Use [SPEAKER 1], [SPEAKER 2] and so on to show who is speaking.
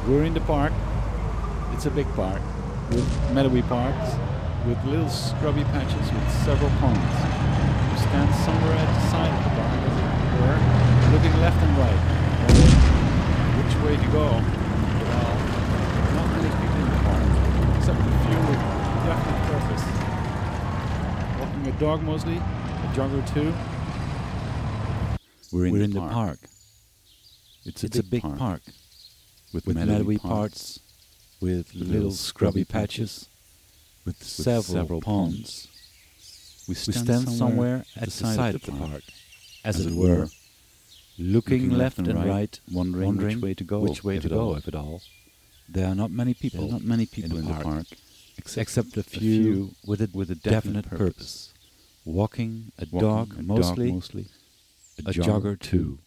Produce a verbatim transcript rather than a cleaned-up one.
[SPEAKER 1] We're in the park. It's a big park with meadowy parks, with little scrubby patches with several ponds. We stand somewhere at the side of the park, as it were, looking left and right, wondering which way to go. Well, not many people in the park, except a few with definite purpose. Walking a dog mostly, a jogger too. We're in,
[SPEAKER 2] We're
[SPEAKER 1] the,
[SPEAKER 2] in the
[SPEAKER 1] park.
[SPEAKER 2] park.
[SPEAKER 1] It's a
[SPEAKER 2] It's a
[SPEAKER 1] big,
[SPEAKER 2] big
[SPEAKER 1] park,
[SPEAKER 2] park
[SPEAKER 1] with,
[SPEAKER 2] with
[SPEAKER 1] meadowy
[SPEAKER 2] meadowy
[SPEAKER 1] parts,
[SPEAKER 2] parts, with little scrubby patches, with
[SPEAKER 1] several
[SPEAKER 2] several ponds.
[SPEAKER 1] We
[SPEAKER 2] We
[SPEAKER 1] stand,
[SPEAKER 2] stand
[SPEAKER 1] somewhere,
[SPEAKER 2] somewhere
[SPEAKER 1] at
[SPEAKER 2] at
[SPEAKER 1] the side, of the park,
[SPEAKER 2] as it were, looking left and right,
[SPEAKER 1] wondering,
[SPEAKER 2] wondering
[SPEAKER 1] which way to go,
[SPEAKER 2] which way
[SPEAKER 1] if
[SPEAKER 2] to
[SPEAKER 1] at
[SPEAKER 2] go,
[SPEAKER 1] all.
[SPEAKER 2] if at all. There are not many
[SPEAKER 1] There
[SPEAKER 2] people,
[SPEAKER 1] are not many people
[SPEAKER 2] in the park,
[SPEAKER 1] except,
[SPEAKER 2] except a
[SPEAKER 1] few
[SPEAKER 2] few with a,
[SPEAKER 1] with a
[SPEAKER 2] definite,
[SPEAKER 1] definite
[SPEAKER 2] purpose. Walking, a
[SPEAKER 1] Walking,
[SPEAKER 2] dog
[SPEAKER 1] a dog
[SPEAKER 2] mostly,
[SPEAKER 1] mostly,
[SPEAKER 2] a jogger too.